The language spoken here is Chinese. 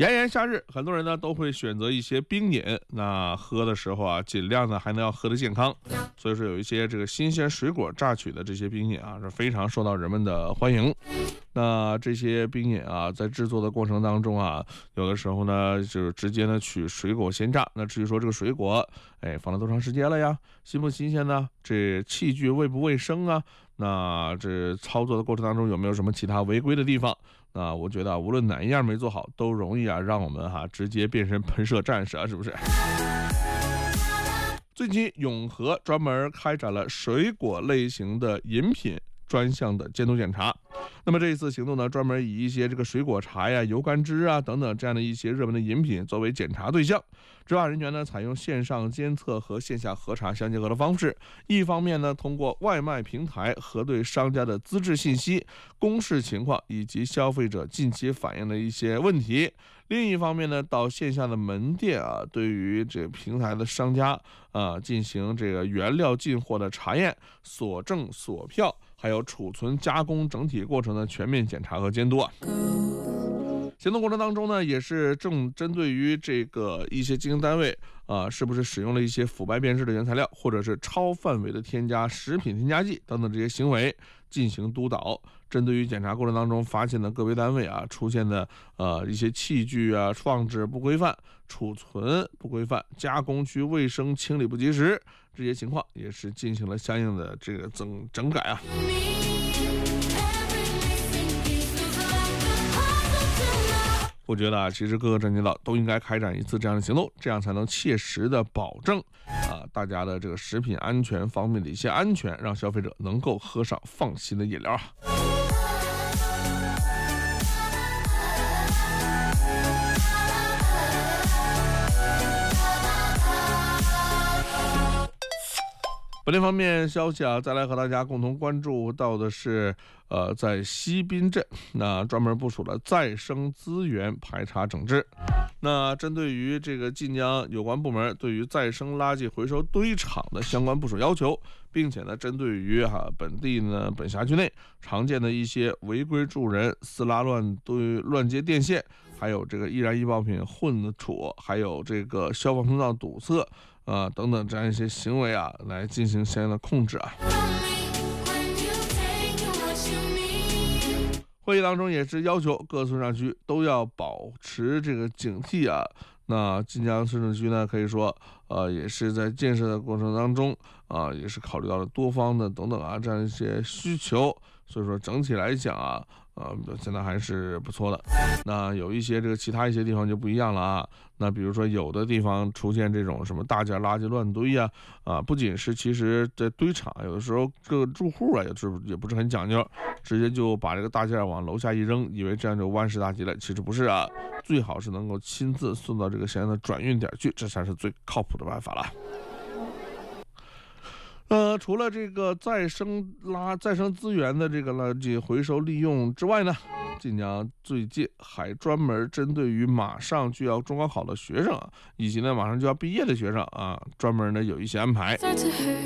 炎炎夏日，很多人呢都会选择一些冰饮，那喝的时候啊，尽量呢还能要喝得健康。所以说有一些这个新鲜水果榨取的这些冰饮啊，是非常受到人们的欢迎。那这些冰饮啊，在制作的过程当中啊，有的时候呢就是直接呢取水果鲜榨。那至于说这个水果，放了多长时间了呀？新不新鲜呢？这器具卫不卫生啊？那这操作的过程当中有没有什么其他违规的地方？那我觉得无论哪一样没做好，都容易让我们直接变成喷射战士啊，是不是？最近永和专门开展了水果类型的饮品专项的监督检查。那么这一次行动呢，专门以一些这个水果茶呀、油甘汁啊等等这样的一些热门的饮品作为检查对象。执法人员呢，采用线上监测和线下核查相结合的方式，一方面呢，通过外卖平台核对商家的资质信息、公示情况以及消费者近期反映的一些问题；另一方面呢，到线下的门店啊，对于这个平台的商家进行这个原料进货的查验、锁证、锁票，还有储存、加工整体过程的全面检查和监督啊。行动过程当中呢，也是正针对于这个一些经营单位是不是使用了一些腐败变质的原材料，或者是超范围的添加食品添加剂等等这些行为进行督导。针对于检查过程当中发现的个别单位出现的一些器具放置不规范、储存不规范、加工区卫生清理不及时，这些情况也是进行了相应的这个整改啊。我觉得其实各个政经道都应该开展一次这样的行动，这样才能切实的保证大家的这个食品安全方面的一些安全，让消费者能够喝上放心的饮料啊。本地方面消息再来和大家共同关注到的是，在西滨镇，那专门部署了再生资源排查整治。那针对于这个晋江有关部门对于再生垃圾回收堆场的相关部署要求，并且呢，针对于本地呢本辖区内常见的一些违规住人、私拉乱堆、乱接电线，还有这个易燃易爆品混储，还有这个消防通道堵塞等等这样一些行为来进行相应的控制啊。会议当中也是要求各村上区都要保持这个警惕啊。那晋江市政区呢，可以说也是在建设的过程当中也是考虑到了多方的等等这样一些需求，所以说整体来讲表现的还是不错的。那有一些这个其他一些地方就不一样了那比如说有的地方出现这种什么大件垃圾乱堆不仅是其实在堆场，有的时候各个住户也不是很讲究，直接就把这个大件往楼下一扔，以为这样就万事大吉了。其实不是最好是能够亲自送到这个相应的转运点去，这才是最靠谱的办法了。除了这个再生资源的这个垃圾回收利用之外呢，晋江最近还专门针对于马上就要中高考的学生以及呢马上就要毕业的学生专门呢有一些安排。